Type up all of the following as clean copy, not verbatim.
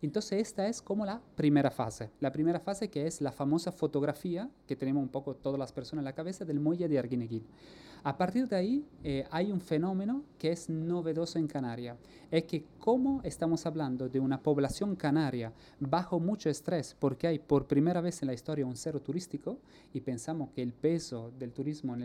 Entonces esta es como la primera fase que es la famosa fotografía que tenemos un poco todas las personas en la cabeza del muelle de Arguineguín. A partir de ahí hay un fenómeno que es novedoso en Canarias, es que como estamos hablando de una población canaria bajo mucho estrés, porque hay por primera vez en la historia un cero turístico y pensamos que el peso del turismo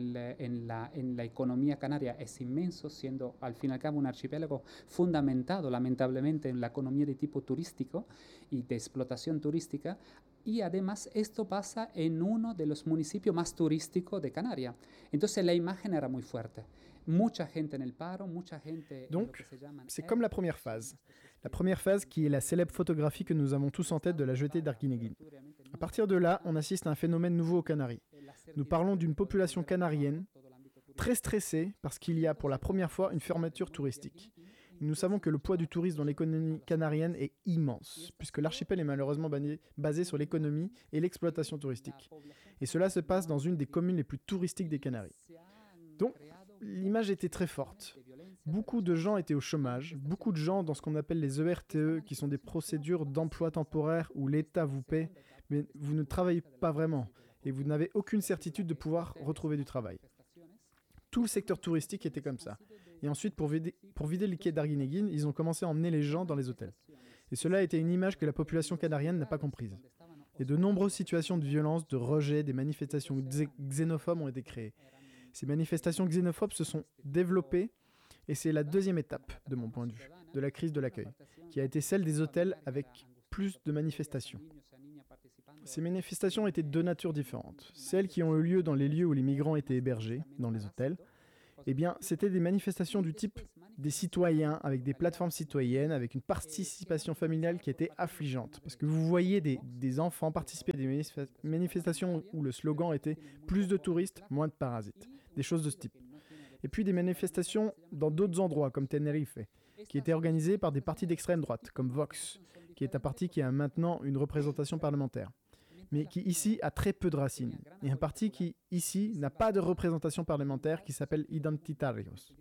en la economía canaria es inmenso, siendo al fin y al cabo un archipiélago fundamentado lamentablemente en la economía de tipo turístico y de explotación turística. Y además esto pasa en uno de los municipios más turísticos de Canarias. Entonces la imagen era muy fuerte. Mucha gente en el paro, mucha gente en lo que Donc, se llaman c'est comme la première phase. La première phase qui est la célèbre photographie que nous avons tous en tête de la jetée d'Arguineguín. À partir de là, on assiste à un phénomène nouveau aux Canaries. Nous parlons d'une population canarienne très stressée parce qu'il y a pour la première fois une fermeture touristique. Et nous savons que le poids du tourisme dans l'économie canarienne est immense, puisque l'archipel est malheureusement basé sur l'économie et l'exploitation touristique. Et cela se passe dans une des communes les plus touristiques des Canaries. Donc, l'image était très forte. Beaucoup de gens étaient au chômage, beaucoup de gens dans ce qu'on appelle les ERTE, qui sont des procédures d'emploi temporaire où l'État vous paie, mais vous ne travaillez pas vraiment, et vous n'avez aucune certitude de pouvoir retrouver du travail. Tout le secteur touristique était comme ça. Et ensuite, pour vider le quai d'Arguineguín, ils ont commencé à emmener les gens dans les hôtels. Et cela a été une image que la population canarienne n'a pas comprise. Et de nombreuses situations de violence, de rejet, des manifestations xénophobes ont été créées. Ces manifestations xénophobes se sont développées et c'est la deuxième étape, de mon point de vue, de la crise de l'accueil, qui a été celle des hôtels avec plus de manifestations. Ces manifestations étaient de deux natures différentes. Celles qui ont eu lieu dans les lieux où les migrants étaient hébergés, dans les hôtels, eh bien, c'était des manifestations du type des citoyens, avec des plateformes citoyennes, avec une participation familiale qui était affligeante. Parce que vous voyez des enfants participer à des manifestations où le slogan était « plus de touristes, moins de parasites », des choses de ce type. Et puis des manifestations dans d'autres endroits, comme Tenerife, qui étaient organisées par des partis d'extrême droite, comme Vox, qui est un parti qui a maintenant une représentation parlementaire, mais qui ici a très peu de racines, et un parti qui ici n'a pas de représentation parlementaire qui s'appelle Identitarios.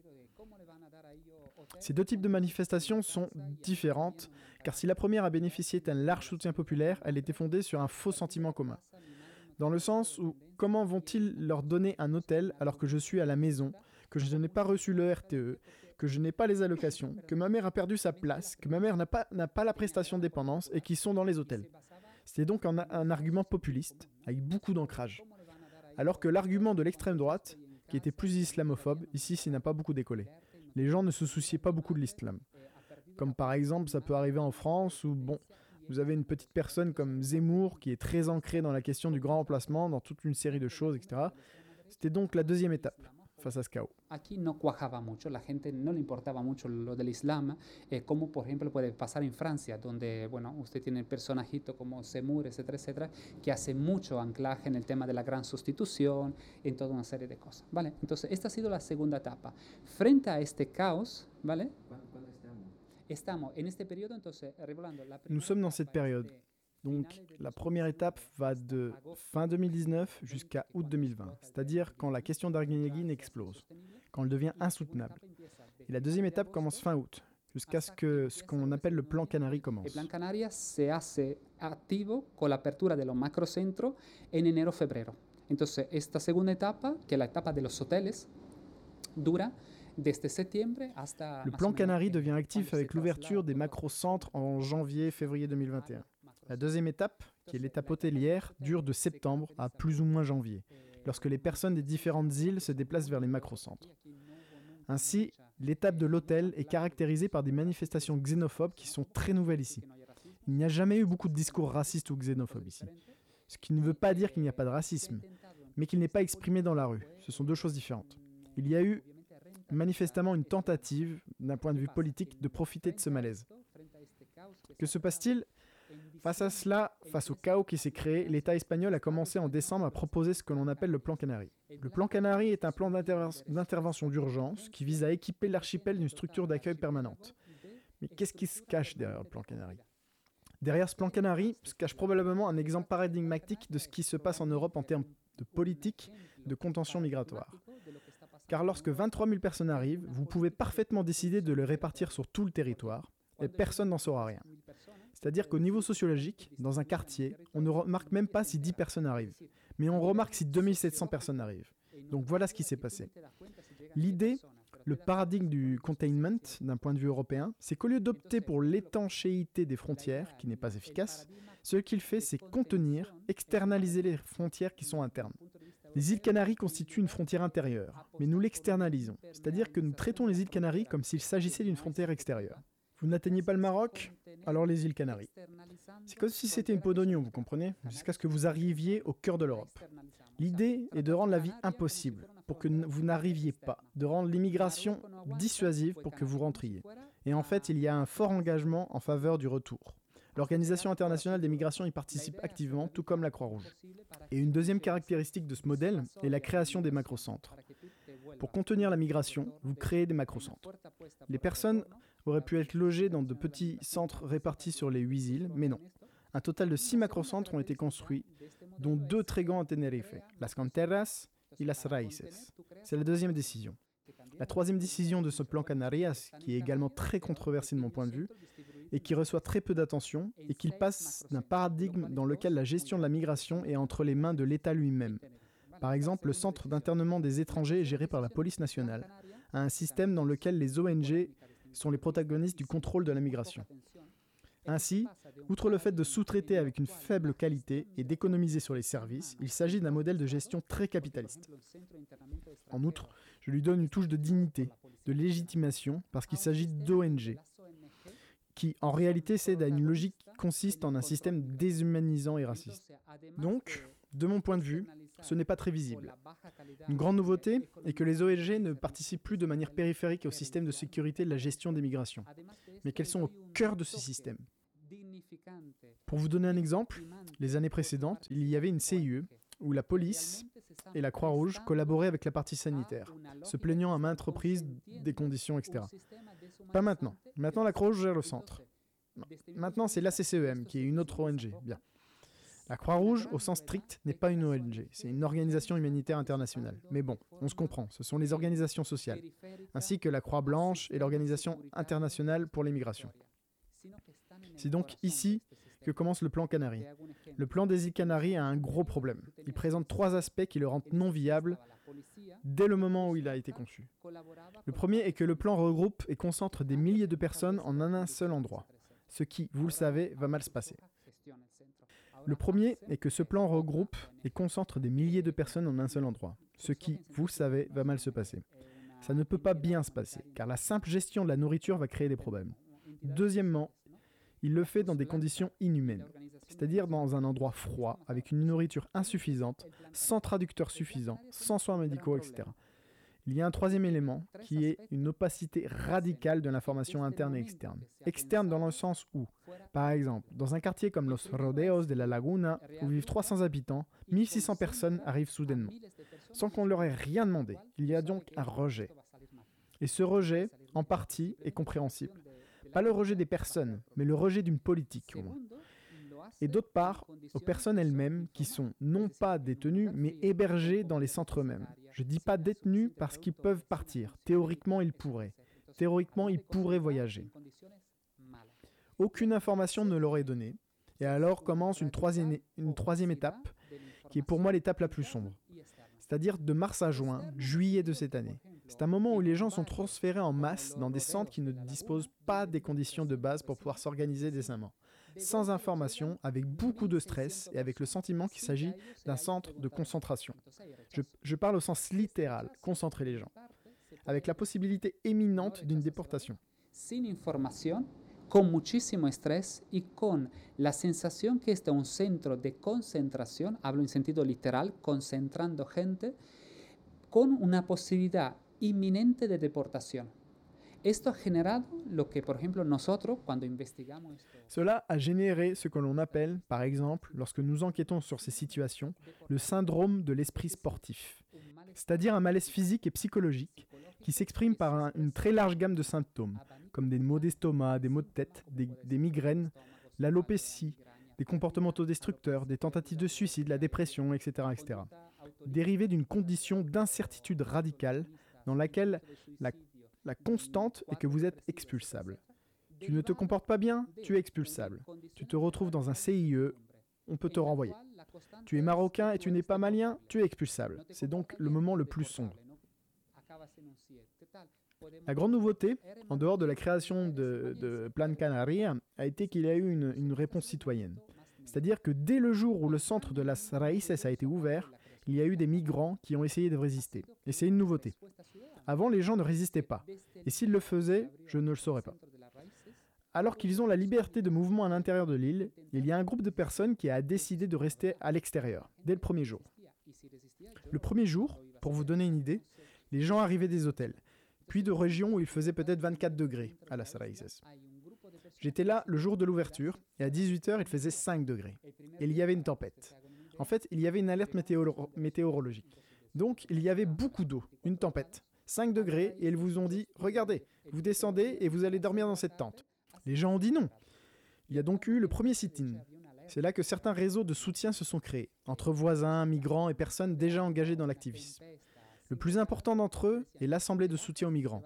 Ces deux types de manifestations sont différentes, car si la première a bénéficié d'un large soutien populaire, elle était fondée sur un faux sentiment commun. Dans le sens où, comment vont-ils leur donner un hôtel alors que je suis à la maison, que je n'ai pas reçu le RTE, que je n'ai pas les allocations, que ma mère a perdu sa place, que ma mère n'a pas la prestation de dépendance et qui sont dans les hôtels. C'était donc un argument populiste, avec beaucoup d'ancrage. Alors que l'argument de l'extrême droite, qui était plus islamophobe, ici, ça n'a pas beaucoup décollé. Les gens ne se souciaient pas beaucoup de l'islam. Comme par exemple, ça peut arriver en France où, bon, vous avez une petite personne comme Zemmour qui est très ancrée dans la question du grand remplacement, dans toute une série de choses, etc. C'était donc la deuxième étape face à ce chaos. Aquí no cuajaba mucho, la gente no le importaba mucho lo del Islam, como por ejemplo puede pasar en Francia, donde bueno, usted tiene personajitos como Zemmour, etcétera, etcétera, que hace mucho anclaje en el tema de la gran sustitución, en toda una serie de cosas, ¿vale? Entonces, esta ha sido la segunda etapa. Frente a este caos, ¿vale? ¿Cuándo estamos en este periodo, entonces, revolando la Nous sommes dans cette période. Donc, la première étape va de fin 2019 jusqu'à août 2020, c'est-à-dire quand la question d'Arguineguín explose, quand elle devient insoutenable. Et la deuxième étape commence fin août, jusqu'à ce qu'on appelle le plan Canari commence. El plan Canarias se hace activo con la apertura de los macrocentros en enero-febrero. Entonces, esta segunda etapa, que es la etapa de los hoteles, dura desde septiembre hasta... Le plan Canari devient actif avec l'ouverture des macro-centres en janvier-février 2021. La deuxième étape, qui est l'étape hôtelière, dure de septembre à plus ou moins janvier, lorsque les personnes des différentes îles se déplacent vers les macrocentres. Ainsi, l'étape de l'hôtel est caractérisée par des manifestations xénophobes qui sont très nouvelles ici. Il n'y a jamais eu beaucoup de discours racistes ou xénophobes ici. Ce qui ne veut pas dire qu'il n'y a pas de racisme, mais qu'il n'est pas exprimé dans la rue. Ce sont deux choses différentes. Il y a eu manifestement une tentative, d'un point de vue politique, de profiter de ce malaise. Que se passe-t-il ? Face à cela, face au chaos qui s'est créé, l'État espagnol a commencé en décembre à proposer ce que l'on appelle le plan Canari. Le plan Canari est un plan d'intervention d'urgence qui vise à équiper l'archipel d'une structure d'accueil permanente. Mais qu'est-ce qui se cache derrière le plan Canari ? Derrière ce plan Canari se cache probablement un exemple paradigmatique de ce qui se passe en Europe en termes de politique de contention migratoire. Car lorsque 23 000 personnes arrivent, vous pouvez parfaitement décider de les répartir sur tout le territoire, et personne n'en saura rien. C'est-à-dire qu'au niveau sociologique, dans un quartier, on ne remarque même pas si 10 personnes arrivent, mais on remarque si 2700 personnes arrivent. Donc voilà ce qui s'est passé. L'idée, le paradigme du containment d'un point de vue européen, c'est qu'au lieu d'opter pour l'étanchéité des frontières, qui n'est pas efficace, ce qu'il fait, c'est contenir, externaliser les frontières qui sont internes. Les îles Canaries constituent une frontière intérieure, mais nous l'externalisons, c'est-à-dire que nous traitons les îles Canaries comme s'il s'agissait d'une frontière extérieure. Vous n'atteignez pas le Maroc, alors les îles Canaries. C'est comme si c'était une peau d'oignon, vous comprenez, jusqu'à ce que vous arriviez au cœur de l'Europe. L'idée est de rendre la vie impossible pour que vous n'arriviez pas, de rendre l'immigration dissuasive pour que vous rentriez. Et en fait, il y a un fort engagement en faveur du retour. L'Organisation internationale des migrations y participe activement, tout comme la Croix-Rouge. Et une deuxième caractéristique de ce modèle est la création des macrocentres. Pour contenir la migration, vous créez des macrocentres. Les personnes auraient pu être logées dans de petits centres répartis sur les 8 îles, mais non. Un total de 6 macrocentres ont été construits, dont 2 très grands à Tenerife, Las Canteras et Las Raíces. C'est la deuxième décision. La troisième décision de ce plan Canarias, qui est également très controversé de mon point de vue, et qui reçoit très peu d'attention, et qu'il passe d'un paradigme dans lequel la gestion de la migration est entre les mains de l'État lui-même. Par exemple, le centre d'internement des étrangers est géré par la police nationale, à un système dans lequel les ONG sont les protagonistes du contrôle de la migration. Ainsi, outre le fait de sous-traiter avec une faible qualité et d'économiser sur les services, il s'agit d'un modèle de gestion très capitaliste. En outre, je lui donne une touche de dignité, de légitimation, parce qu'il s'agit d'ONG, qui en réalité cède à une logique qui consiste en un système déshumanisant et raciste. Donc, de mon point de vue, ce n'est pas très visible. Une grande nouveauté est que les ONG ne participent plus de manière périphérique au système de sécurité de la gestion des migrations, mais qu'elles sont au cœur de ce système. Pour vous donner un exemple, les années précédentes, il y avait une CIE où la police et la Croix-Rouge collaboraient avec la partie sanitaire, se plaignant à maintes reprises des conditions, etc. Pas maintenant. Maintenant, la Croix-Rouge gère le centre. Non. Maintenant, c'est l'ACCEM, qui est une autre ONG. Bien. La Croix-Rouge, au sens strict, n'est pas une ONG, c'est une organisation humanitaire internationale. Mais bon, on se comprend, ce sont les organisations sociales, ainsi que la Croix-Blanche et l'Organisation internationale pour les migrations. C'est donc ici que commence le plan Canaries. Le plan des îles Canaries a un gros problème. Il présente 3 aspects qui le rendent non viable dès le moment où il a été conçu. Le premier est que le plan regroupe et concentre des milliers de personnes en un seul endroit, ce qui, vous le savez, va mal se passer. Le premier est que ce plan regroupe et concentre des milliers de personnes en un seul endroit, ce qui, vous le savez, va mal se passer. Ça ne peut pas bien se passer, car la simple gestion de la nourriture va créer des problèmes. Deuxièmement, il le fait dans des conditions inhumaines, c'est-à-dire dans un endroit froid, avec une nourriture insuffisante, sans traducteurs suffisants, sans soins médicaux, etc. Il y a un troisième élément, qui est une opacité radicale de l'information interne et externe. Externe dans le sens où, par exemple, dans un quartier comme Los Rodeos de la Laguna, où vivent 300 habitants, 1600 personnes arrivent soudainement, sans qu'on leur ait rien demandé. Il y a donc un rejet. Et ce rejet, en partie, est compréhensible. Pas le rejet des personnes, mais le rejet d'une politique, au moins. Et d'autre part, aux personnes elles-mêmes qui sont non pas détenues, mais hébergées dans les centres eux-mêmes. Je ne dis pas détenus parce qu'ils peuvent partir. Théoriquement, ils pourraient. Théoriquement, ils pourraient voyager. Aucune information ne leur est donnée. Et alors commence une troisième étape, qui est pour moi l'étape la plus sombre. C'est-à-dire de mars à juin, juillet de cette année. C'est un moment où les gens sont transférés en masse dans des centres qui ne disposent pas des conditions de base pour pouvoir s'organiser décemment. Sans information, avec beaucoup de stress et avec le sentiment qu'il s'agit d'un centre de concentration. Je parle au sens littéral, concentrer les gens, avec la possibilité imminente d'une déportation. Sin información, con muchísimo estrés y con la sensación que este es un centro de concentración, hablo en sentido literal, concentrando gente, con una posibilidad inminente de deportación. Esto ha generado lo que, por ejemplo, nosotros, cuando investigamos esto... Cela a généré ce que l'on appelle, par exemple, lorsque nous enquêtons sur ces situations, le syndrome de l'esprit sportif, c'est-à-dire un malaise physique et psychologique qui s'exprime par une très large gamme de symptômes, comme des maux d'estomac, des maux de tête, des migraines, l'alopécie, des comportements autodestructeurs, des tentatives de suicide, la dépression, etc., etc. Dérivés d'une condition d'incertitude radicale dans laquelle la constante est que vous êtes expulsable. Tu ne te comportes pas bien, tu es expulsable. Tu te retrouves dans un CIE, on peut te renvoyer. Tu es marocain et tu n'es pas malien, tu es expulsable. C'est donc le moment le plus sombre. La grande nouveauté, en dehors de la création de Plan Canaria, a été qu'il y a eu une réponse citoyenne. C'est-à-dire que dès le jour où le centre de Las Raíces a été ouvert, il y a eu des migrants qui ont essayé de résister. Et c'est une nouveauté. Avant, les gens ne résistaient pas. Et s'ils le faisaient, je ne le saurais pas. Alors qu'ils ont la liberté de mouvement à l'intérieur de l'île, il y a un groupe de personnes qui a décidé de rester à l'extérieur, dès le premier jour. Le premier jour, pour vous donner une idée, les gens arrivaient des hôtels, puis de régions où il faisait peut-être 24 degrés à Las Raíces. J'étais là le jour de l'ouverture, et à 18h, il faisait 5 degrés. Et il y avait une tempête. En fait, il y avait une alerte météorologique. Donc, il y avait beaucoup d'eau, une tempête, 5 degrés, et ils vous ont dit « Regardez, vous descendez et vous allez dormir dans cette tente ». Les gens ont dit non. Il y a donc eu le premier sit-in. C'est là que certains réseaux de soutien se sont créés, entre voisins, migrants et personnes déjà engagées dans l'activisme. Le plus important d'entre eux est l'Assemblée de soutien aux migrants,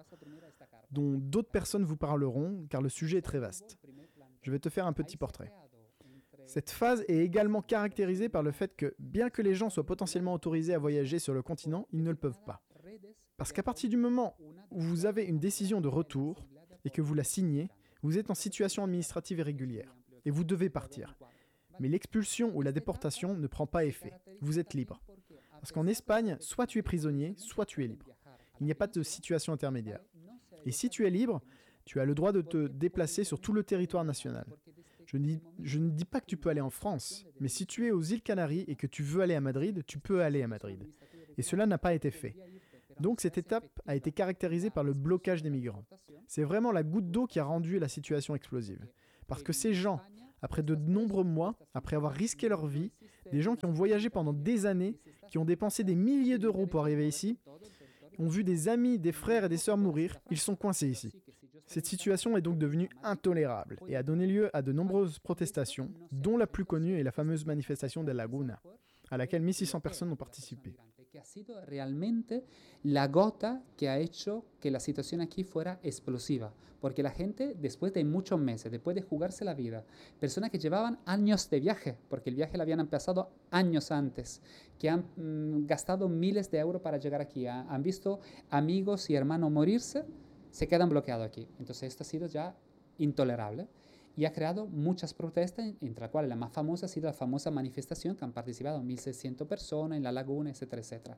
dont d'autres personnes vous parleront, car le sujet est très vaste. Je vais te faire un petit portrait. Cette phase est également caractérisée par le fait que, bien que les gens soient potentiellement autorisés à voyager sur le continent, ils ne le peuvent pas. Parce qu'à partir du moment où vous avez une décision de retour et que vous la signez, vous êtes en situation administrative irrégulière et vous devez partir. Mais l'expulsion ou la déportation ne prend pas effet. Vous êtes libre. Parce qu'en Espagne, soit tu es prisonnier, soit tu es libre. Il n'y a pas de situation intermédiaire. Et si tu es libre, tu as le droit de te déplacer sur tout le territoire national. Je ne dis pas que tu peux aller en France, mais si tu es aux îles Canaries et que tu veux aller à Madrid, tu peux aller à Madrid. Et cela n'a pas été fait. Donc cette étape a été caractérisée par le blocage des migrants. C'est vraiment la goutte d'eau qui a rendu la situation explosive. Parce que ces gens, après de nombreux mois, après avoir risqué leur vie, des gens qui ont voyagé pendant des années, qui ont dépensé des milliers d'euros pour arriver ici, ont vu des amis, des frères et des sœurs mourir, ils sont coincés ici. Cette situation est donc devenue intolérable et a donné lieu à de nombreuses protestations, dont la plus connue est la fameuse manifestation de Laguna, à laquelle 1600 personnes ont participé. Que ha sido realmente la gota que ha hecho que la situación aquí fuera explosiva, porque la gente después de muchos meses, después de jugarse la vida, personas que llevaban años de viaje, porque el viaje lo habían empezado años antes, que han gastado miles de euros para llegar aquí, han visto amigos y hermanos morirse, se quedan bloqueados aquí. Entonces esto ha sido ya intolerable. Y ha creado muchas protestas, entre las cuales la más famosa ha sido la famosa manifestación que han participado 1.600 personas en la laguna, etcétera, etcétera.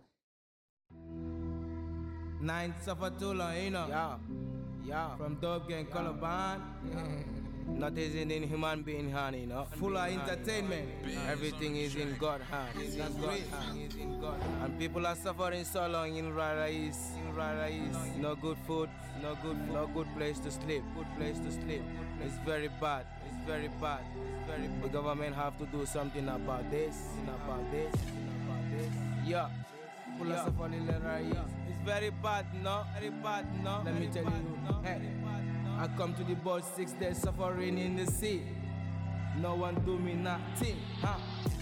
Nine suffer too long, you know. Yeah. From Dub Gang, Coloban. Not as in human being hand, you know. Full of entertainment. Everything is in God's hands. That's great. And people are suffering so long in Raíces. No good food, no good place to sleep. It's very bad. The government have to do something about this. Yeah. People are suffering in Raíces. It's very bad, no? Let me tell you. Hey. I come to the boat 6 days suffering in the sea. No one do me nothing, huh?